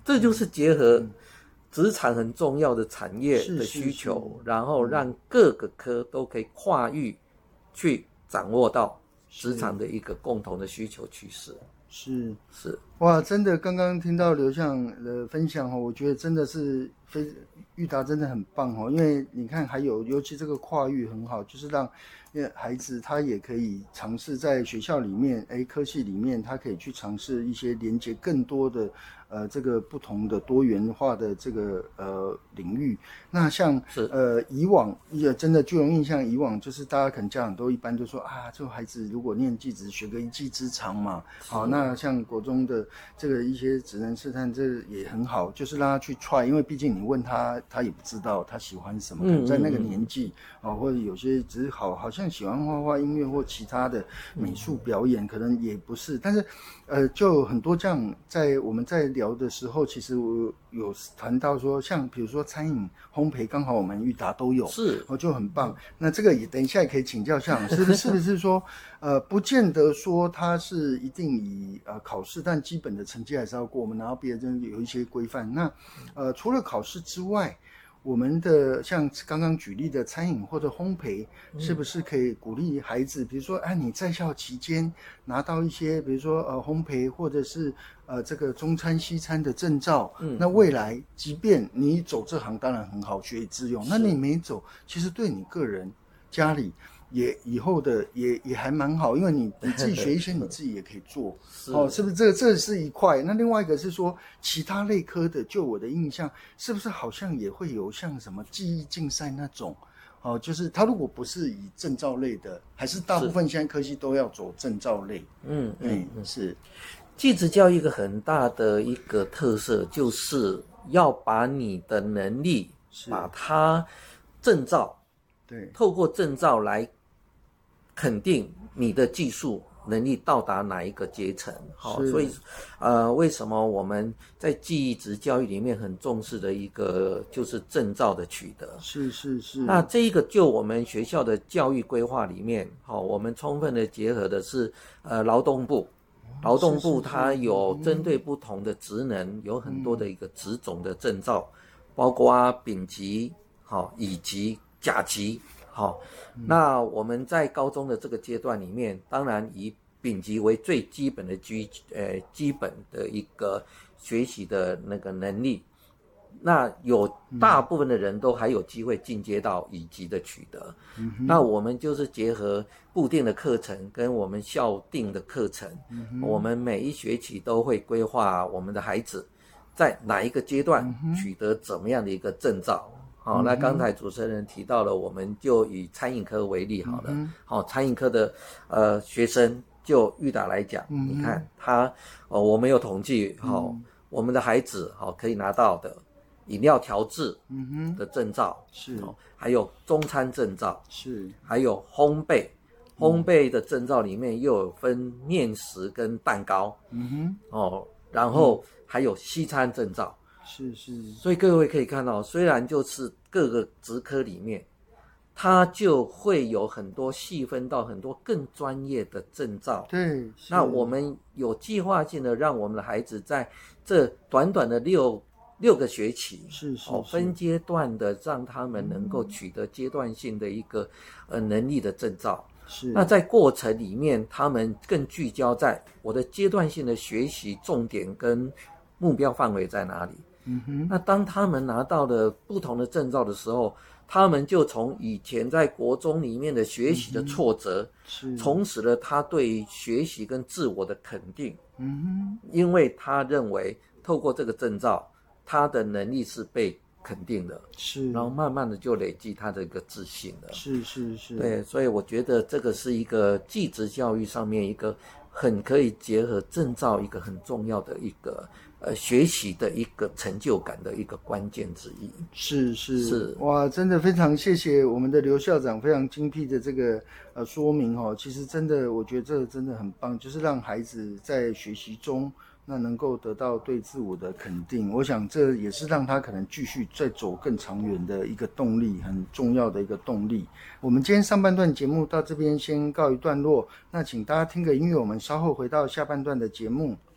这就是结合职场很重要的产业的需求，然后让各个科都可以跨域去掌握到职场的一个共同的需求趋势。 是哇， 真的，刚刚听到刘向的分享我觉得真的是裕达真的很棒因为你看还有尤其这个跨域很好，就是让孩子他也可以尝试在学校里面科系里面他可以去尝试一些连接更多的这个不同的多元化的这个领域。那像以往真的就有印象，以往就是大家可能家长都一般就说这个孩子如果念技职学个一技之长嘛，好，那像国中的这个一些职能试探这也很好，就是让他去 try， 因为毕竟你问他也不知道他喜欢什么，可能在那个年纪或者有些只是好像喜欢画画、音乐或其他的美术表演，可能也不是。但是就很多这样我们在聊的时候，其实我有谈到说，像比如说餐饮、烘焙，刚好我们裕达都有，就很棒。那这个也等一下也可以请教向老师，是不是说不见得说他是一定以考试，但基本的成绩还是要过，我们拿到毕业证有一些规范。那除了考试之外，我们的像刚刚举例的餐饮或者烘焙，是不是可以鼓励孩子，比如说你在校期间拿到一些比如说烘焙或者是这个中餐西餐的证照，那未来即便你走这行当然很好，学以致用，那你没走其实对你个人家里也以后的也还蛮好，因为你自己学一些你自己也可以做是不是这是一块。那另外一个是说其他类科的，就我的印象是不是好像也会有像什么技艺竞赛那种就是他如果不是以证照类的，还是大部分现在科系都要走证照类。是技职教育一个很大的一个特色，就是要把你的能力把它证照， 对， 透过证照来肯定你的技术能力到达哪一个阶层。所以为什么我们在技职教育里面很重视的一个就是证照的取得。 是那这一个就我们学校的教育规划里面我们充分的结合的是劳动部它有针对不同的职能有很多的一个职种的证照，包括丙级乙级甲级那我们在高中的这个阶段里面，当然以丙级为最基本的基本的一个学习的那个能力，那有大部分的人都还有机会进阶到乙级的取得。那我们就是结合固定的课程跟我们校定的课程，我们每一学期都会规划我们的孩子在哪一个阶段取得怎么样的一个证照。那刚才主持人提到了，我们就以餐饮科为例好了。餐饮科的学生就裕达来讲，你看他我们有统计我们的孩子可以拿到的饮料调制的证照是还有中餐证照是还有烘焙的证照里面又有分面食跟蛋糕然后还有西餐证照是所以各位可以看到，虽然就是各个职科里面它就会有很多细分到很多更专业的证照。 对， 那我们有计划性的让我们的孩子在这短短的六个学期分阶段的让他们能够取得阶段性的一个能力的证照。那在过程里面他们更聚焦在我的阶段性的学习重点跟目标范围在哪里。那当他们拿到了不同的证照的时候，他们就从以前在国中里面的学习的挫折重拾了他对学习跟自我的肯定。因为他认为透过这个证照他的能力是被肯定的，然后慢慢的就累积他的一个自信了。对，所以我觉得这个是一个技职教育上面一个很可以结合证照一个很重要的一个学习的一个成就感的一个关键之一。 是哇，真的非常谢谢我们的刘校长非常精辟的这个说明其实真的我觉得这真的很棒，就是让孩子在学习中那能够得到对自我的肯定，我想这也是让他可能继续再走更长远的一个动力，很重要的一个动力。我们今天上半段节目到这边先告一段落，那请大家听个音乐，我们稍后回到下半段的节目。